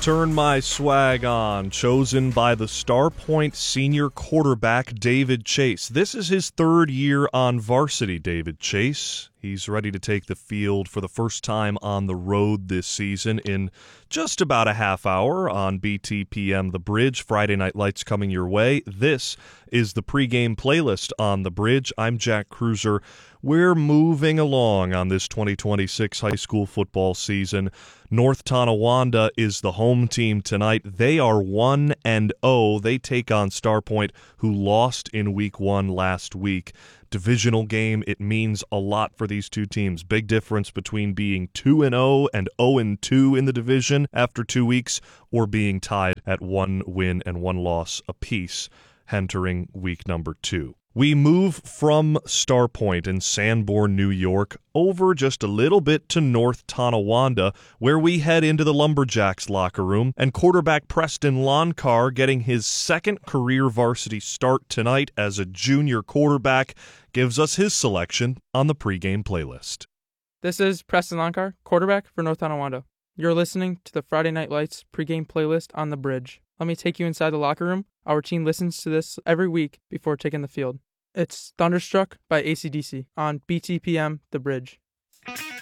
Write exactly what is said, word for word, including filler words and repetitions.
Turn my swag on, chosen by the Star Point senior quarterback David Chase. This is his third year on varsity, David Chase. He's ready to take the field for the first time on the road this season in just about a half hour on B T P M The Bridge. Friday Night Lights coming your way. This is the pregame playlist on The Bridge. I'm Jack Cruiser. We're moving along on this twenty twenty-six high school football season. North Tonawanda is the home team tonight. They are one and oh. They take on Star Point, who lost in week one last week. Divisional game, it means a lot for these two teams. Big difference between being two and oh and oh and two in the division after two weeks or being tied at one win and one loss apiece entering week number two. We move from Star Point in Sanborn, New York, over just a little bit to North Tonawanda, where we head into the Lumberjacks locker room, and quarterback Preston Loncar, getting his second career varsity start tonight as a junior quarterback, gives us his selection on the pregame playlist. This is Preston Loncar, quarterback for North Tonawanda. You're listening to the Friday Night Lights pregame playlist on The Bridge. Let me take you inside the locker room. Our team listens to this every week before taking the field. It's Thunderstruck by A C D C on B T P M The Bridge.